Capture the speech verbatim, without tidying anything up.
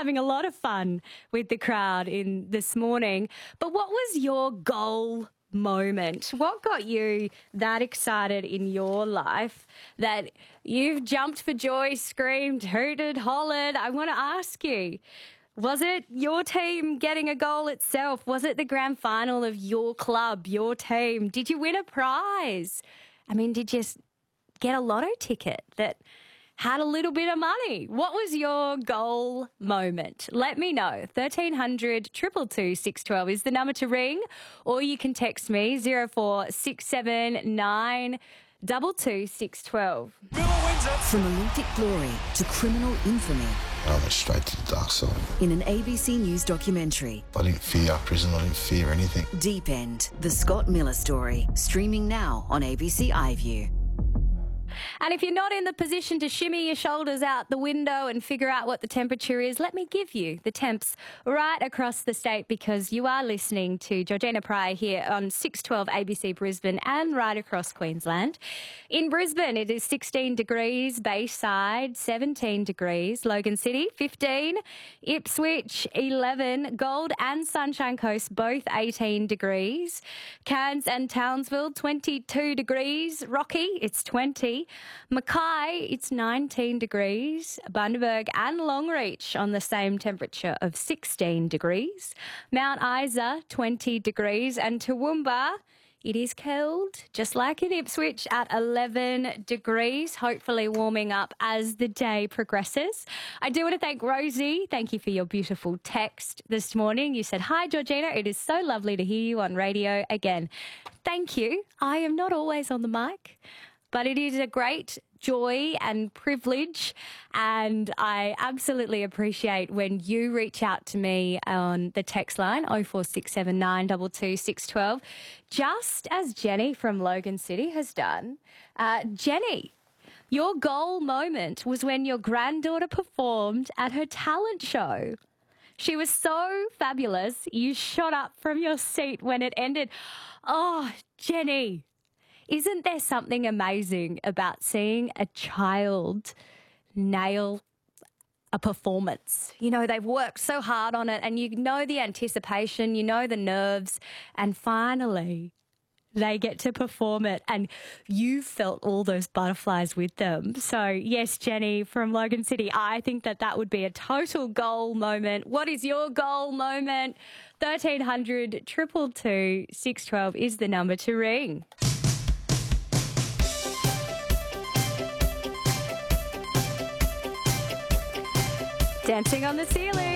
having a lot of fun with the crowd in this morning. But what was your goal moment? What got you that excited in your life that you've jumped for joy, screamed, hooted, hollered? I want to ask you, was it your team getting a goal itself? Was it the grand final of your club, your team? Did you win a prize? I mean, did you get a lotto ticket that had a little bit of money? What was your goal moment? Let me know. thirteen hundred, two two two, six one two is the number to ring, or you can text me zero four six seven nine two two six one two. From Olympic glory to criminal infamy. I went straight to the dark side. In an A B C News documentary. I didn't fear prison, I didn't fear anything. Deep End, the Scott Miller story, streaming now on A B C iView. And if you're not in the position to shimmy your shoulders out the window and figure out what the temperature is, let me give you the temps right across the state, because you are listening to Georgina Pryor here on six twelve A B C Brisbane and right across Queensland. In Brisbane, it is sixteen degrees, Bayside seventeen degrees, Logan City fifteen, Ipswich eleven, Gold and Sunshine Coast both eighteen degrees, Cairns and Townsville twenty-two degrees, Rocky it's twenty, Mackay, it's nineteen degrees. Bundaberg and Longreach on the same temperature of sixteen degrees. Mount Isa, twenty degrees. And Toowoomba, it is cold, just like in Ipswich, at eleven degrees, hopefully warming up as the day progresses. I do want to thank Rosie. Thank you for your beautiful text this morning. You said, "Hi, Georgina. It is so lovely to hear you on radio again." Thank you. I am not always on the mic, but it is a great joy and privilege, and I absolutely appreciate when you reach out to me on the text line oh four six seven nine two two six one two, just as Jenny from Logan City has done. Uh, Jenny, your goal moment was when your granddaughter performed at her talent show. She was so fabulous, you shot up from your seat when it ended. Oh, Jenny, isn't there something amazing about seeing a child nail a performance? You know, they've worked so hard on it, and you know the anticipation, you know the nerves, and finally they get to perform it, and you felt all those butterflies with them. So, yes, Jenny from Logan City, I think that that would be a total goal moment. What is your goal moment? thirteen hundred, two two two, six one two is the number to ring. Dancing on the ceiling.